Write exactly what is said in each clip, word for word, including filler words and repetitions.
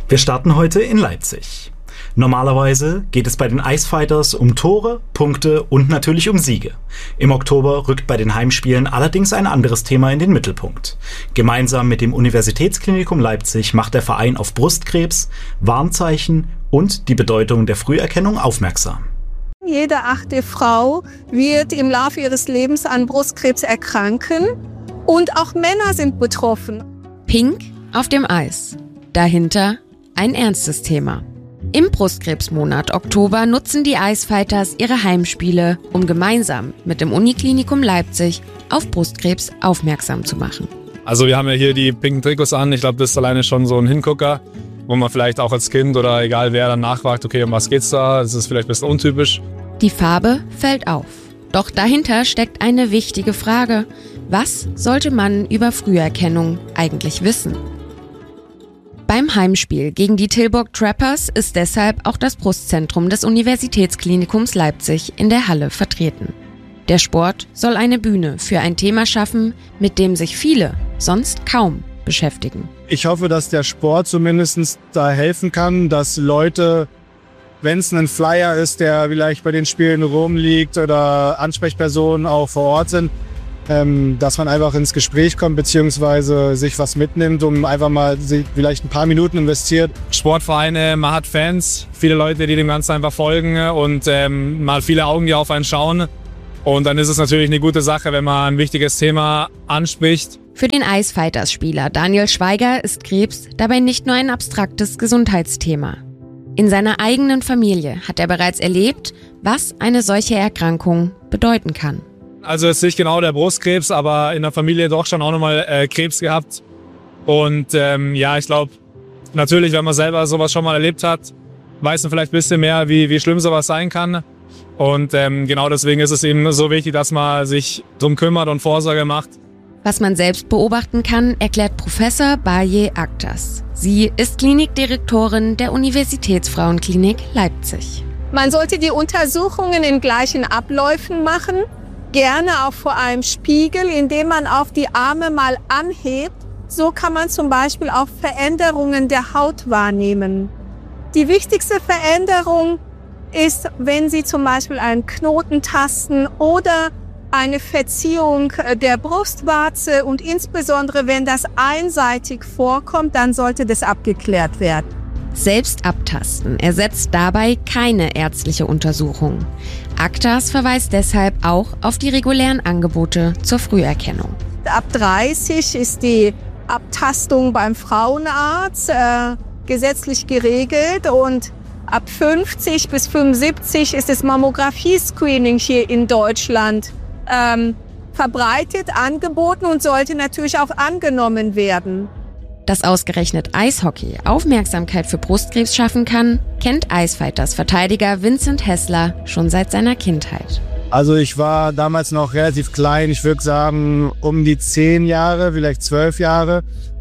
Wir starten heute in Leipzig. Normalerweise geht es bei den Icefighters um Tore, Punkte und natürlich um Siege. Im Oktober rückt bei den Heimspielen allerdings ein anderes Thema in den Mittelpunkt. Gemeinsam mit dem Universitätsklinikum Leipzig macht der Verein auf Brustkrebs, Warnzeichen und die Bedeutung der Früherkennung aufmerksam. Jede achte Frau wird im Laufe ihres Lebens an Brustkrebs erkranken und auch Männer sind betroffen. Pink auf dem Eis. Dahinter ein ernstes Thema. Im Brustkrebsmonat Oktober nutzen die Icefighters ihre Heimspiele, um gemeinsam mit dem Uniklinikum Leipzig auf Brustkrebs aufmerksam zu machen. Also wir haben ja hier die pinken Trikots an. Ich glaube, das ist alleine schon so ein Hingucker, wo man vielleicht auch als Kind oder egal wer dann nachfragt, okay, um was geht's da? Das ist vielleicht ein bisschen untypisch. Die Farbe fällt auf. Doch dahinter steckt eine wichtige Frage. Was sollte man über Früherkennung eigentlich wissen? Beim Heimspiel gegen die Tilburg Trappers ist deshalb auch das Brustzentrum des Universitätsklinikums Leipzig in der Halle vertreten. Der Sport soll eine Bühne für ein Thema schaffen, mit dem sich viele sonst kaum beschäftigen. Ich hoffe, dass der Sport zumindest da helfen kann, dass Leute, wenn es ein Flyer ist, der vielleicht bei den Spielen rumliegt oder Ansprechpersonen auch vor Ort sind, ähm, dass man einfach ins Gespräch kommt bzw. sich was mitnimmt, um einfach mal sich vielleicht ein paar Minuten investiert. Sportvereine, man hat Fans, viele Leute, die dem Ganzen einfach folgen und ähm, mal viele Augen, die auf einen schauen. Und dann ist es natürlich eine gute Sache, wenn man ein wichtiges Thema anspricht. Für den Icefighters-Spieler Daniel Schweiger ist Krebs dabei nicht nur ein abstraktes Gesundheitsthema. In seiner eigenen Familie hat er bereits erlebt, was eine solche Erkrankung bedeuten kann. Also es ist nicht genau der Brustkrebs, aber in der Familie doch schon auch nochmal äh, Krebs gehabt. Und ähm, ja, ich glaube, natürlich, wenn man selber sowas schon mal erlebt hat, weiß man vielleicht ein bisschen mehr, wie, wie schlimm sowas sein kann. Und ähm, genau deswegen ist es eben so wichtig, dass man sich drum kümmert und Vorsorge macht. Was man selbst beobachten kann, erklärt Professor Baye Aktas. Sie ist Klinikdirektorin der Universitätsfrauenklinik Leipzig. Man sollte die Untersuchungen in gleichen Abläufen machen, gerne auch vor einem Spiegel, indem man auf die Arme mal anhebt. So kann man zum Beispiel auch Veränderungen der Haut wahrnehmen. Die wichtigste Veränderung ist, wenn Sie zum Beispiel einen Knoten tasten oder eine Verziehung der Brustwarze, und insbesondere wenn das einseitig vorkommt, dann sollte das abgeklärt werden. Selbst abtasten ersetzt dabei keine ärztliche Untersuchung. Aktas verweist deshalb auch auf die regulären Angebote zur Früherkennung. Ab dreißig ist die Abtastung beim Frauenarzt äh, gesetzlich geregelt und ab fünfzig bis fünfundsiebzig ist das Mammographie-Screening hier in Deutschland ähm, verbreitet, angeboten und sollte natürlich auch angenommen werden. Dass ausgerechnet Eishockey Aufmerksamkeit für Brustkrebs schaffen kann, kennt Icefighters Verteidiger Vincent Hessler schon seit seiner Kindheit. Also ich war damals noch relativ klein, ich würde sagen um die zehn Jahre, vielleicht zwölf Jahre,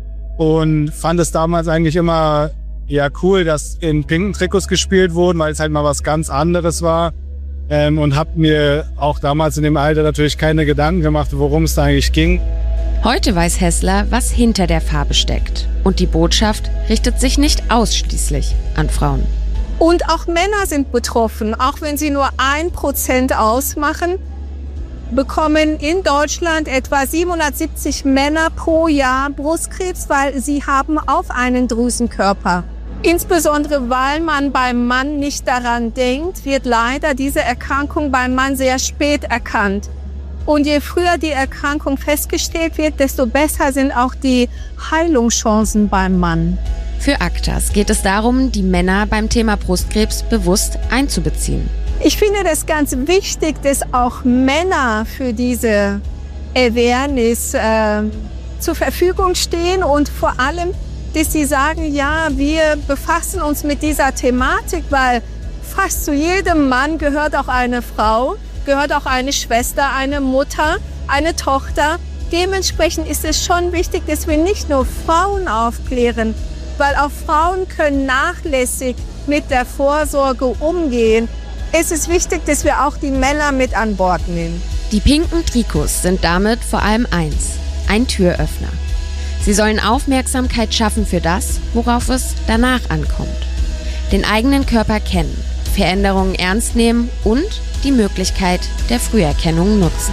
und fand es damals eigentlich immer ja cool, dass in pinken Trikots gespielt wurden, weil es halt mal was ganz anderes war. Ähm, und habe mir auch damals in dem Alter natürlich keine Gedanken gemacht, worum es da eigentlich ging. Heute weiß Hessler, was hinter der Farbe steckt. Und die Botschaft richtet sich nicht ausschließlich an Frauen. Und auch Männer sind betroffen. Auch wenn sie nur ein Prozent ausmachen, bekommen in Deutschland etwa siebenhundertsiebzig Männer pro Jahr Brustkrebs, weil sie haben auch einen Drüsenkörper. Insbesondere weil man beim Mann nicht daran denkt, wird leider diese Erkrankung beim Mann sehr spät erkannt. Und je früher die Erkrankung festgestellt wird, desto besser sind auch die Heilungschancen beim Mann. Für Aktas geht es darum, die Männer beim Thema Brustkrebs bewusst einzubeziehen. Ich finde das ganz wichtig, dass auch Männer für diese Awareness äh, zur Verfügung stehen und vor allem, dass sie sagen, ja, wir befassen uns mit dieser Thematik, weil fast zu jedem Mann gehört auch eine Frau, gehört auch eine Schwester, eine Mutter, eine Tochter. Dementsprechend ist es schon wichtig, dass wir nicht nur Frauen aufklären, weil auch Frauen können nachlässig mit der Vorsorge umgehen. Es ist wichtig, dass wir auch die Männer mit an Bord nehmen. Die pinken Trikots sind damit vor allem eins, ein Türöffner. Sie sollen Aufmerksamkeit schaffen für das, worauf es danach ankommt. Den eigenen Körper kennen, Veränderungen ernst nehmen und die Möglichkeit der Früherkennung nutzen.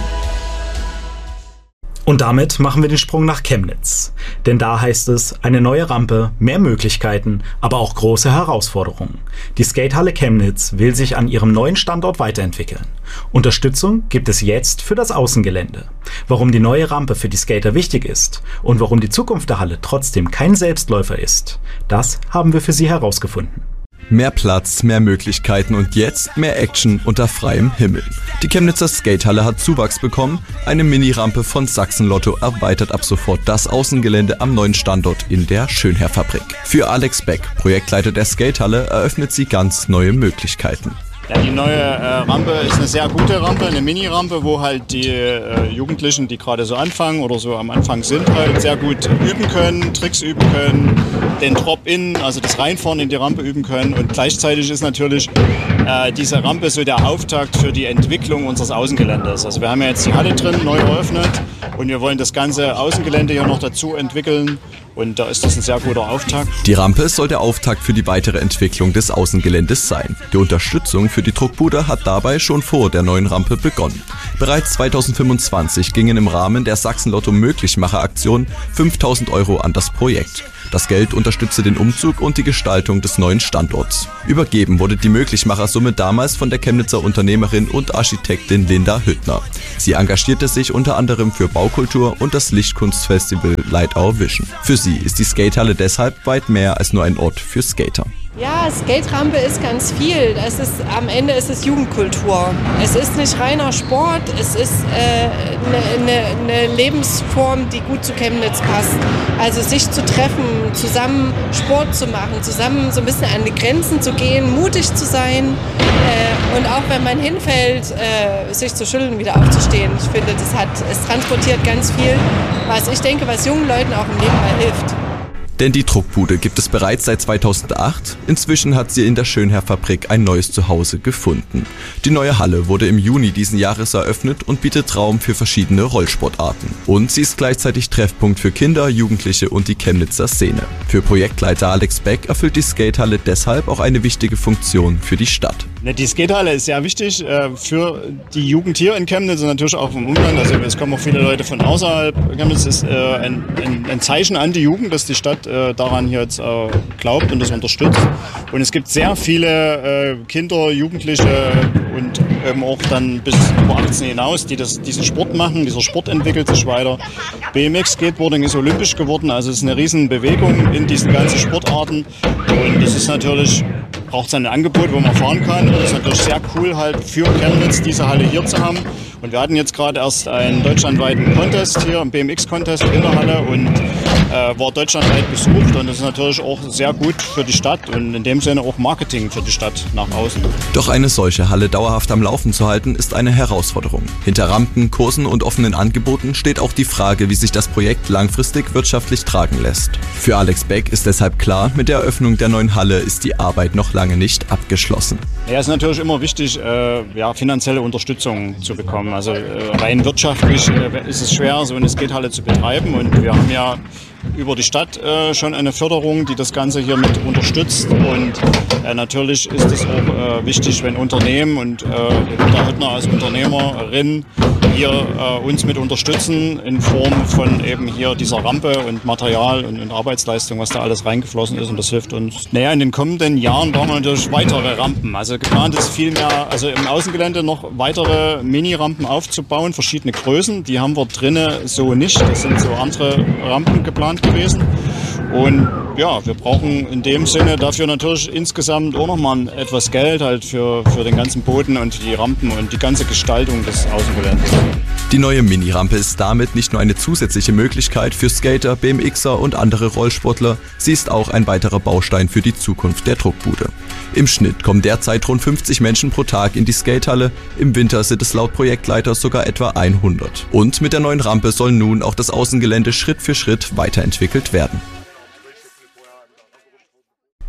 Und damit machen wir den Sprung nach Chemnitz. Denn da heißt es, eine neue Rampe, mehr Möglichkeiten, aber auch große Herausforderungen. Die Skatehalle Chemnitz will sich an ihrem neuen Standort weiterentwickeln. Unterstützung gibt es jetzt für das Außengelände. Warum die neue Rampe für die Skater wichtig ist und warum die Zukunft der Halle trotzdem kein Selbstläufer ist, das haben wir für Sie herausgefunden. Mehr Platz, mehr Möglichkeiten und jetzt mehr Action unter freiem Himmel. Die Chemnitzer Skatehalle hat Zuwachs bekommen. Eine Mini-Rampe von Sachsen Lotto erweitert ab sofort das Außengelände am neuen Standort in der Schönherr-Fabrik. Für Alex Beck, Projektleiter der Skatehalle, eröffnet sie ganz neue Möglichkeiten. Ja, die neue äh, Rampe ist eine sehr gute Rampe, eine Mini-Rampe, wo halt die äh, Jugendlichen, die gerade so anfangen oder so am Anfang sind, halt sehr gut üben können, Tricks üben können, den Drop-In, also das Reinfahren in die Rampe üben können. Und gleichzeitig ist natürlich äh, diese Rampe so der Auftakt für die Entwicklung unseres Außengeländes. Also wir haben ja jetzt die Halle drin, neu eröffnet und wir wollen das ganze Außengelände hier noch dazu entwickeln. Und da ist das ein sehr guter Auftakt. Die Rampe soll der Auftakt für die weitere Entwicklung des Außengeländes sein. Die Unterstützung für die Druckbude hat dabei schon vor der neuen Rampe begonnen. Bereits zweitausendfünfundzwanzig gingen im Rahmen der Sachsen-Lotto-Möglichmacher-Aktion fünftausend Euro an das Projekt. Das Geld unterstützte den Umzug und die Gestaltung des neuen Standorts. Übergeben wurde die Möglichmachersumme damals von der Chemnitzer Unternehmerin und Architektin Linda Hüttner. Sie engagierte sich unter anderem für Baukultur und das Lichtkunstfestival Light Our Vision. Für sie ist die Skatehalle deshalb weit mehr als nur ein Ort für Skater. Ja, Skaterampe ist ganz viel. Es ist, am Ende ist es Jugendkultur. Es ist nicht reiner Sport, es ist eine äh, ne, ne Lebensform, die gut zu Chemnitz passt. Also sich zu treffen, zusammen Sport zu machen, zusammen so ein bisschen an die Grenzen zu gehen, mutig zu sein äh, und auch wenn man hinfällt, äh, sich zu schütteln, wieder aufzustehen. Ich finde, das hat, es transportiert ganz viel, was ich denke, was jungen Leuten auch im Leben mal hilft. Denn die Druckbude gibt es bereits seit zweitausendacht. Inzwischen hat sie in der Schönherr-Fabrik ein neues Zuhause gefunden. Die neue Halle wurde im Juni diesen Jahres eröffnet und bietet Raum für verschiedene Rollsportarten. Und sie ist gleichzeitig Treffpunkt für Kinder, Jugendliche und die Chemnitzer Szene. Für Projektleiter Alex Beck erfüllt die Skatehalle deshalb auch eine wichtige Funktion für die Stadt. Die Skatehalle ist sehr wichtig äh, für die Jugend hier in Chemnitz und natürlich auch im Umland. Also es kommen auch viele Leute von außerhalb. Chemnitz ist äh, ein, ein, ein Zeichen an die Jugend, dass die Stadt äh, daran hier jetzt äh, glaubt und das unterstützt. Und es gibt sehr viele äh, Kinder, Jugendliche und ähm, auch dann bis über achtzehn hinaus, die das, diesen Sport machen. Dieser Sport entwickelt sich weiter. B M X-Skateboarding ist olympisch geworden, also es ist eine riesen Bewegung in diesen ganzen Sportarten. Und das ist natürlich, braucht es ein Angebot, wo man fahren kann. Und das ist natürlich sehr cool halt für Chemnitz, diese Halle hier zu haben. Und wir hatten jetzt gerade erst einen deutschlandweiten Contest hier, einen B M X-Contest in der Halle und äh, war deutschlandweit besucht. Und das ist natürlich auch sehr gut für die Stadt und in dem Sinne auch Marketing für die Stadt nach außen. Doch eine solche Halle dauerhaft am Laufen zu halten, ist eine Herausforderung. Hinter Rampen, Kursen und offenen Angeboten steht auch die Frage, wie sich das Projekt langfristig wirtschaftlich tragen lässt. Für Alex Beck ist deshalb klar, mit der Eröffnung der neuen Halle ist die Arbeit noch lange nicht abgeschlossen. Ja, es ist natürlich immer wichtig, äh, ja, finanzielle Unterstützung zu bekommen. Also äh, rein wirtschaftlich äh, ist es schwer, so eine Skatehalle zu betreiben. Und wir haben ja über die Stadt äh, schon eine Förderung, die das Ganze hier mit unterstützt. Und äh, natürlich ist es auch äh, wichtig, wenn Unternehmen und äh, Linda Hüttner als Unternehmerin hier äh, uns mit unterstützen in Form von eben hier dieser Rampe und Material und, und Arbeitsleistung, was da alles reingeflossen ist, und das hilft uns. Naja, in den kommenden Jahren brauchen wir natürlich weitere Rampen. Also geplant ist viel mehr, also im Außengelände noch weitere Mini-Rampen aufzubauen, verschiedene Größen. Die haben wir drinnen so nicht. Das sind so andere Rampen geplant gewesen. Und ja, wir brauchen in dem Sinne dafür natürlich insgesamt auch nochmal etwas Geld halt für, für den ganzen Boden und die Rampen und die ganze Gestaltung des Außengeländes. Die neue Mini-Rampe ist damit nicht nur eine zusätzliche Möglichkeit für Skater, B M Xer und andere Rollsportler, sie ist auch ein weiterer Baustein für die Zukunft der Druckbude. Im Schnitt kommen derzeit rund fünfzig Menschen pro Tag in die Skatehalle, im Winter sind es laut Projektleiter sogar etwa hundert. Und mit der neuen Rampe soll nun auch das Außengelände Schritt für Schritt weiterentwickelt werden.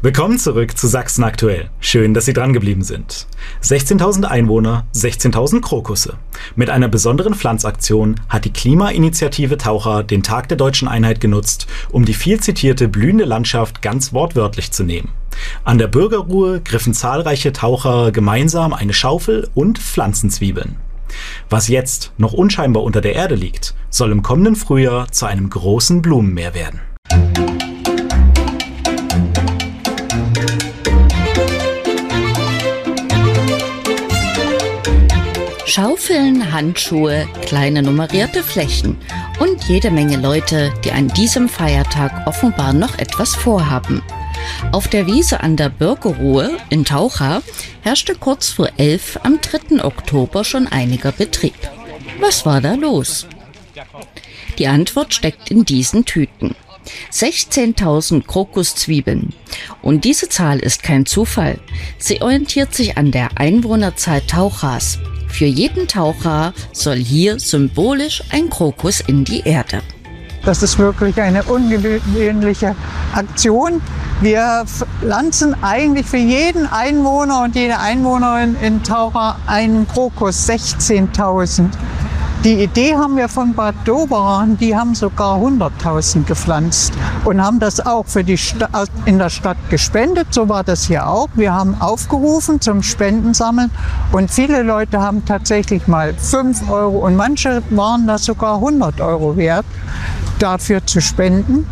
Willkommen zurück zu Sachsen aktuell. Schön, dass Sie dran geblieben sind. sechzehntausend Einwohner, sechzehntausend Krokusse. Mit einer besonderen Pflanzaktion hat die Klimainitiative Taucha den Tag der Deutschen Einheit genutzt, um die viel zitierte blühende Landschaft ganz wortwörtlich zu nehmen. An der Bürgerruhe griffen zahlreiche Taucher gemeinsam eine Schaufel und Pflanzenzwiebeln. Was jetzt noch unscheinbar unter der Erde liegt, soll im kommenden Frühjahr zu einem großen Blumenmeer werden. Schaufeln, Handschuhe, kleine nummerierte Flächen und jede Menge Leute, die an diesem Feiertag offenbar noch etwas vorhaben. Auf der Wiese an der Bürgerruhe in Taucha herrschte kurz vor elf am dritten Oktober schon einiger Betrieb. Was war da los? Die Antwort steckt in diesen Tüten. sechzehntausend Krokuszwiebeln. Und diese Zahl ist kein Zufall. Sie orientiert sich an der Einwohnerzahl Tauchas. Für jeden Taucher soll hier symbolisch ein Krokus in die Erde. Das ist wirklich eine ungewöhnliche Aktion. Wir pflanzen eigentlich für jeden Einwohner und jede Einwohnerin in Taucha einen Krokus, sechzehntausend. Die Idee haben wir von Bad Doberan, die haben sogar hunderttausend gepflanzt und haben das auch für die Sta- in der Stadt gespendet. So war das hier auch. Wir haben aufgerufen zum Spendensammeln und viele Leute haben tatsächlich mal fünf Euro und manche waren das sogar hundert Euro wert, dafür zu spenden.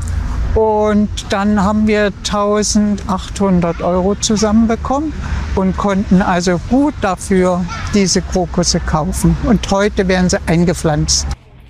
Und dann haben wir eintausendachthundert Euro zusammenbekommen und konnten also gut dafür diese Krokusse kaufen. Und heute werden sie eingepflanzt.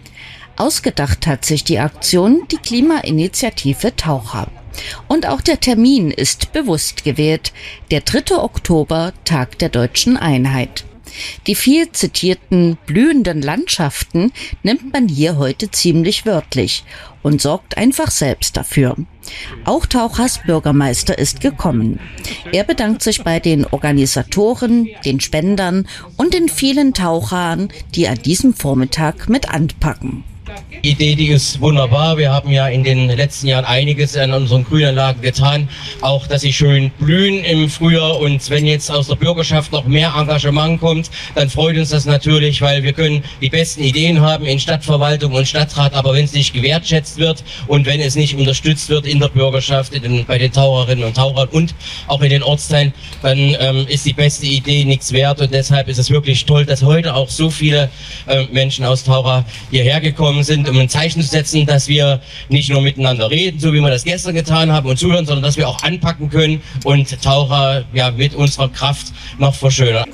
Ausgedacht hat sich die Aktion die Klimainitiative Taucha. Und auch der Termin ist bewusst gewählt. Der dritte Oktober, Tag der Deutschen Einheit. Die viel zitierten blühenden Landschaften nimmt man hier heute ziemlich wörtlich und sorgt einfach selbst dafür. Auch Tauchas Bürgermeister ist gekommen. Er bedankt sich bei den Organisatoren, den Spendern und den vielen Tauchern, die an diesem Vormittag mit anpacken. Die Idee, die ist wunderbar. Wir haben ja in den letzten Jahren einiges an unseren Grünanlagen getan. Auch, dass sie schön blühen im Frühjahr. Und wenn jetzt aus der Bürgerschaft noch mehr Engagement kommt, dann freut uns das natürlich, weil wir können die besten Ideen haben in Stadtverwaltung und Stadtrat. Aber wenn es nicht gewertschätzt wird und wenn es nicht unterstützt wird in der Bürgerschaft, in den, bei den Taucherinnen und Tauchern und auch in den Ortsteilen, dann ähm, ist die beste Idee nichts wert. Und deshalb ist es wirklich toll, dass heute auch so viele äh, Menschen aus Taucha hierher gekommen sind, um ein Zeichen zu setzen, dass wir nicht nur miteinander reden, so wie wir das gestern getan haben und zuhören, sondern dass wir auch anpacken können und Taucher ja mit unserer Kraft noch verschönern.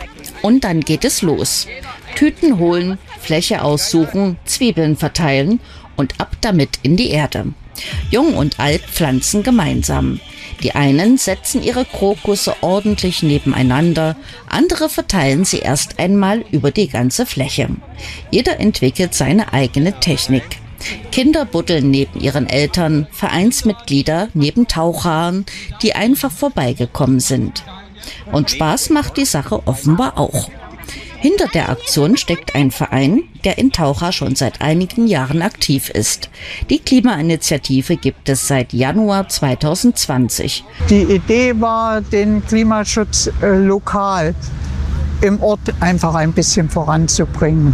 Und dann geht es los. Tüten holen, Fläche aussuchen, Zwiebeln verteilen und ab damit in die Erde. Jung und alt pflanzen gemeinsam. Die einen setzen ihre Krokusse ordentlich nebeneinander, andere verteilen sie erst einmal über die ganze Fläche. Jeder entwickelt seine eigene Technik. Kinder buddeln neben ihren Eltern, Vereinsmitglieder neben Tauchern, die einfach vorbeigekommen sind. Und Spaß macht die Sache offenbar auch. Hinter der Aktion steckt ein Verein, der in Taucha schon seit einigen Jahren aktiv ist. Die Klimainitiative gibt es seit Januar zweitausendzwanzig. Die Idee war, den Klimaschutz äh, lokal im Ort einfach ein bisschen voranzubringen.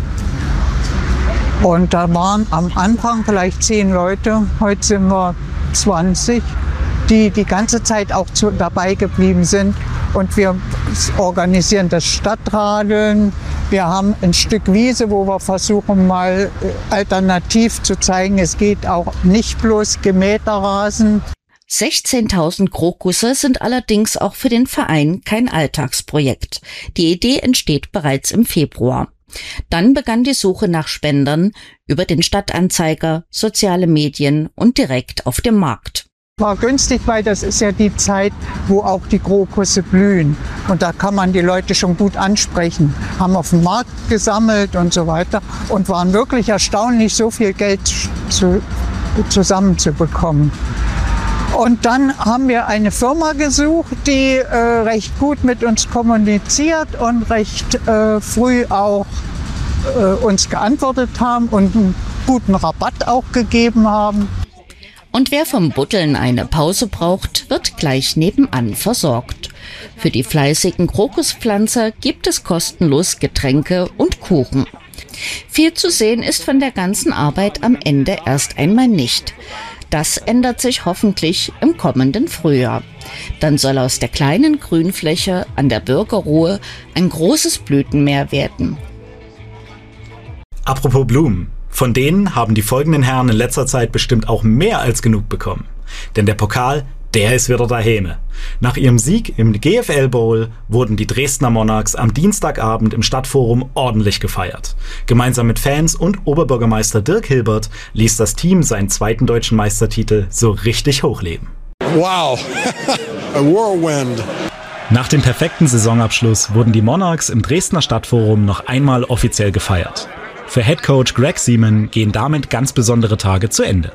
Und da waren am Anfang vielleicht zehn Leute, heute sind wir zwanzig, die die ganze Zeit auch zu, dabei geblieben sind. Und wir organisieren das Stadtradeln. Wir haben ein Stück Wiese, wo wir versuchen, mal alternativ zu zeigen, es geht auch nicht bloß gemähter Rasen. sechzehntausend Krokusse sind allerdings auch für den Verein kein Alltagsprojekt. Die Idee entsteht bereits im Februar. Dann begann die Suche nach Spendern über den Stadtanzeiger, soziale Medien und direkt auf dem Markt. War günstig, weil das ist ja die Zeit, wo auch die Krokusse blühen. Und da kann man die Leute schon gut ansprechen. Haben auf dem Markt gesammelt und so weiter und waren wirklich erstaunlich, so viel Geld zu, zusammenzubekommen. Und dann haben wir eine Firma gesucht, die äh, recht gut mit uns kommuniziert und recht äh, früh auch äh, uns geantwortet haben und einen guten Rabatt auch gegeben haben. Und wer vom Buddeln eine Pause braucht, wird gleich nebenan versorgt. Für die fleißigen Krokuspflanzer gibt es kostenlos Getränke und Kuchen. Viel zu sehen ist von der ganzen Arbeit am Ende erst einmal nicht. Das ändert sich hoffentlich im kommenden Frühjahr. Dann soll aus der kleinen Grünfläche an der Bürgerruhe ein großes Blütenmeer werden. Apropos Blumen. Von denen haben die folgenden Herren in letzter Zeit bestimmt auch mehr als genug bekommen. Denn der Pokal, der ist wieder daheim. Nach ihrem Sieg im G F L Bowl wurden die Dresdner Monarchs am Dienstagabend im Stadtforum ordentlich gefeiert. Gemeinsam mit Fans und Oberbürgermeister Dirk Hilbert ließ das Team seinen zweiten deutschen Meistertitel so richtig hochleben. Wow, a whirlwind. Nach dem perfekten Saisonabschluss wurden die Monarchs im Dresdner Stadtforum noch einmal offiziell gefeiert. Für Headcoach Greg Seaman gehen damit ganz besondere Tage zu Ende.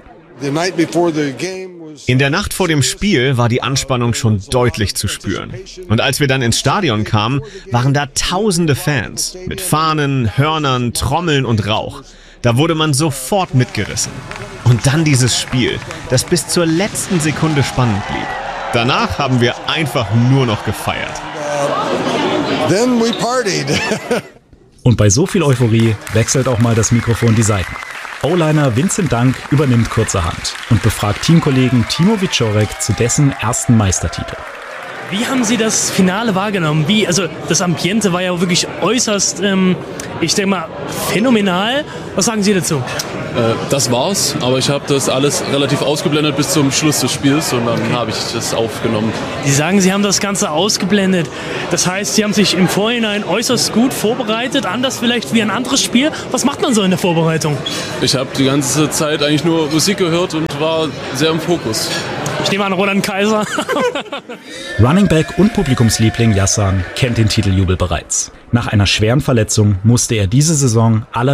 In der Nacht vor dem Spiel war die Anspannung schon deutlich zu spüren. Und als wir dann ins Stadion kamen, waren da tausende Fans mit Fahnen, Hörnern, Trommeln und Rauch. Da wurde man sofort mitgerissen. Und dann dieses Spiel, das bis zur letzten Sekunde spannend blieb. Danach haben wir einfach nur noch gefeiert. Then we partied. Und bei so viel Euphorie wechselt auch mal das Mikrofon die Seiten. O-Liner Vincent Dank übernimmt kurzerhand und befragt Teamkollegen Timo Wieczorek zu dessen ersten Meistertitel. Wie haben Sie das Finale wahrgenommen? Wie, also das Ambiente war ja wirklich äußerst, ähm, ich denke mal, phänomenal. Was sagen Sie dazu? Äh, das war's, aber ich habe das alles relativ ausgeblendet bis zum Schluss des Spiels und dann habe ich das aufgenommen. Sie sagen, Sie haben das Ganze ausgeblendet. Das heißt, Sie haben sich im Vorhinein äußerst gut vorbereitet, anders vielleicht wie ein anderes Spiel. Was macht man so in der Vorbereitung? Ich habe die ganze Zeit eigentlich nur Musik gehört und war sehr im Fokus. Ich nehme an, Roland Kaiser. Running Back und Publikumsliebling Yassan kennt den Titeljubel bereits. Nach einer schweren Verletzung musste er diese Saison allerdings